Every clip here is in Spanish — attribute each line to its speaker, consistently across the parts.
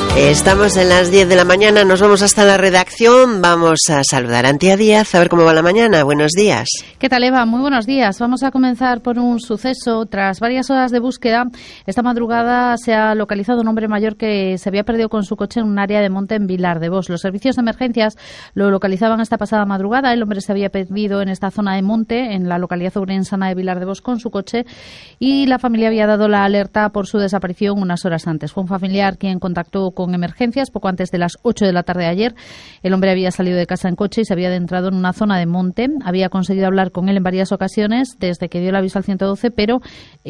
Speaker 1: Estamos en las 10 de la mañana, nos vamos hasta la redacción, vamos a saludar a Antía Díaz, a ver cómo va la mañana. Buenos días.
Speaker 2: ¿Qué tal, Eva? Muy buenos días. Vamos a comenzar por un suceso. Tras varias horas de búsqueda, esta madrugada se ha localizado un hombre mayor que se había perdido con su coche en un área de monte en Vilar de Bos. Los servicios de emergencias lo localizaban esta pasada madrugada. El hombre se había perdido en esta zona de monte, en la localidad ourensana de Vilar de Bos, con su coche, y la familia había dado la alerta por su desaparición unas horas antes. Fue un familiar quien contactó con emergencias poco antes de las 8 de la tarde de ayer. El hombre había salido de casa en coche y se había adentrado en una zona de monte. Había conseguido hablar con él en varias ocasiones desde que dio el aviso al 112, pero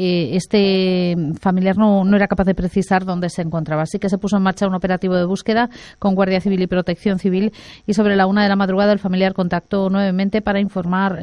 Speaker 2: este familiar no era capaz de precisar dónde se encontraba. Así que se puso en marcha un operativo de búsqueda con Guardia Civil y Protección Civil, y sobre la 1 de la madrugada el familiar contactó nuevamente para informar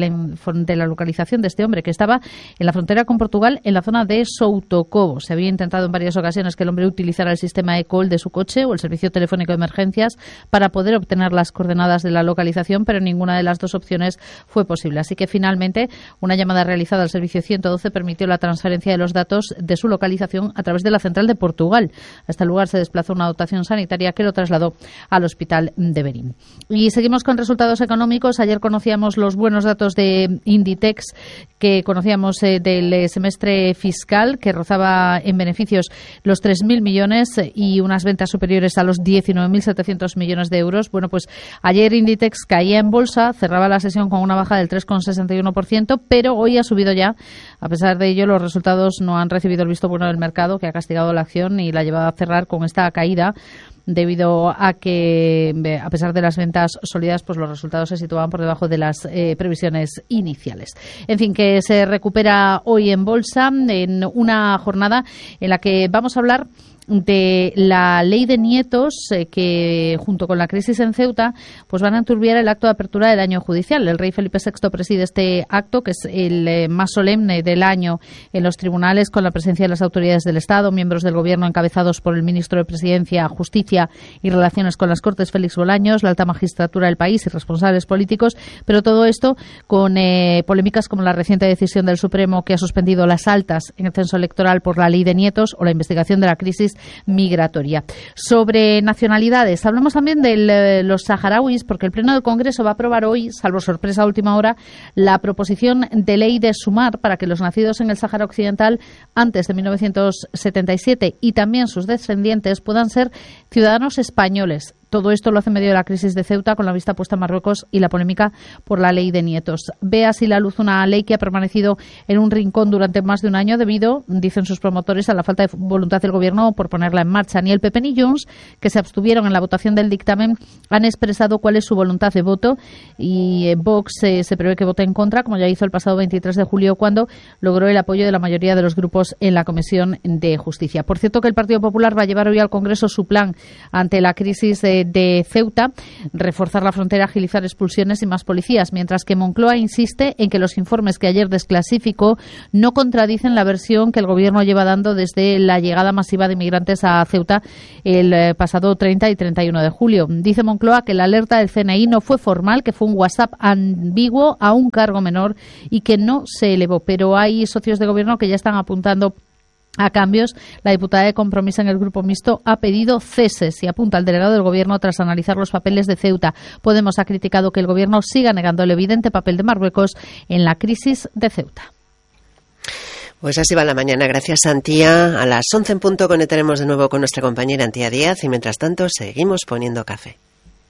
Speaker 2: de la localización de este hombre, que estaba en la frontera con Portugal, en la zona de Soutocobo. Se había intentado en varias ocasiones que el hombre utilizara el sistema eCall de su coche o el servicio telefónico de emergencias para poder obtener las coordenadas de la localización, pero ninguna de las dos opciones fue posible. Así que finalmente una llamada realizada al servicio 112 permitió la transferencia de los datos de su localización a través de la central de Portugal. A este lugar se desplazó una dotación sanitaria que lo trasladó al hospital de Berín. Y seguimos con resultados económicos. Ayer conocíamos los buenos datos de Inditex, que conocíamos del semestre fiscal, que rozaba en beneficios los 3.000 millones y unas ventas superiores a los 19.700 millones de euros. Bueno, pues ayer Inditex caía en bolsa, cerraba la sesión con una baja del 3,61%, pero hoy ha subido ya. A pesar de ello, los resultados no han recibido el visto bueno del mercado, que ha castigado la acción y la ha llevado a cerrar con esta caída, debido a que, a pesar de las ventas sólidas, pues los resultados se situaban por debajo de las previsiones iniciales. En fin, que se recupera hoy en bolsa en una jornada en la que vamos a hablar de la ley de nietos, que junto con la crisis en Ceuta pues van a enturbiar el acto de apertura del año judicial. El rey Felipe VI preside este acto, que es el más solemne del año en los tribunales, con la presencia de las autoridades del Estado, miembros del Gobierno encabezados por el ministro de Presidencia, Justicia y Relaciones con las Cortes, Félix Bolaños, la alta magistratura del país y responsables políticos, pero todo esto con polémicas como la reciente decisión del Supremo, que ha suspendido las altas en el censo electoral por la ley de nietos, o la investigación de la crisis migratoria. Sobre nacionalidades, hablamos también de los saharauis, porque el Pleno del Congreso va a aprobar hoy, salvo sorpresa a última hora, la proposición de ley de sumar para que los nacidos en el Sáhara Occidental antes de 1977 y también sus descendientes puedan ser ciudadanos españoles. Todo esto lo hace en medio de la crisis de Ceuta, con la vista puesta en Marruecos y la polémica por la ley de nietos. Ve así la luz una ley que ha permanecido en un rincón durante más de un año debido, dicen sus promotores, a la falta de voluntad del Gobierno por ponerla en marcha. Ni el PP ni Junts, que se abstuvieron en la votación del dictamen, han expresado cuál es su voluntad de voto, y Vox se prevé que vote en contra, como ya hizo el pasado 23 de julio, cuando logró el apoyo de la mayoría de los grupos en la Comisión de Justicia. Por cierto, que el Partido Popular va a llevar hoy al Congreso su plan ante la crisis de Ceuta: reforzar la frontera, agilizar expulsiones y más policías, mientras que Moncloa insiste en que los informes que ayer desclasificó no contradicen la versión que el Gobierno lleva dando desde la llegada masiva de inmigrantes a Ceuta el pasado 30 y 31 de julio. Dice Moncloa que la alerta del CNI no fue formal, que fue un WhatsApp ambiguo a un cargo menor y que no se elevó, pero hay socios de Gobierno que ya están apuntando a cambios. La diputada de Compromís en el Grupo Mixto ha pedido ceses y apunta al delegado del Gobierno tras analizar los papeles de Ceuta. Podemos ha criticado que el Gobierno siga negando el evidente papel de Marruecos en la crisis de Ceuta.
Speaker 1: Pues así va la mañana. Gracias, Antía. A las 11 en punto conectaremos de nuevo con nuestra compañera Antía Díaz, y mientras tanto seguimos poniendo café.